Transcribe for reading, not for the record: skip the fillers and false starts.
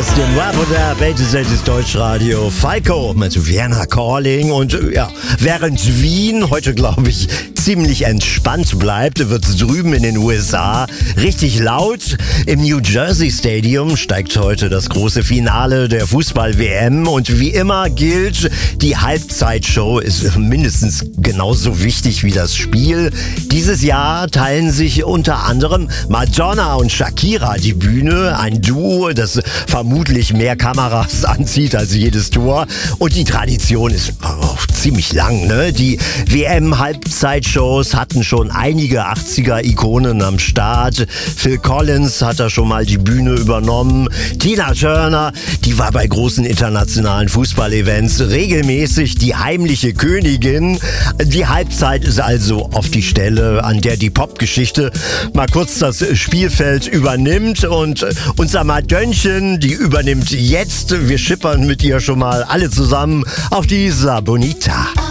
aus dem Rap und der Welt des Deutschradio. Falco mit Vienna Calling. Und ja, während Wien heute, glaube ich, ziemlich entspannt bleibt, wird es drüben in den USA richtig laut. Im New Jersey Stadium steigt heute das große Finale der Fußball-WM. Und wie immer gilt, die Halbzeitshow ist mindestens genauso wichtig wie das Spiel. Dieses Jahr teilen sich unter anderem Madonna und Shakira die Bühne. Ein Duo, das vermutlich mehr Kameras anzieht als jedes Tor. Und die Tradition ist auch ziemlich lang, ne? Die WM-Halbzeitshows hatten schon einige 80er-Ikonen am Start. Phil Collins hat da schon mal die Bühne übernommen. Tina Turner, die war bei großen internationalen Fußballevents regelmäßig die heimliche Königin. Die Halbzeit ist also auf die Stelle, an der die Popgeschichte mal kurz das Spielfeld übernimmt. Und unser Madönnchen, die übernimmt jetzt. Wir schippern mit ihr schon mal alle zusammen auf die Isla Bonita.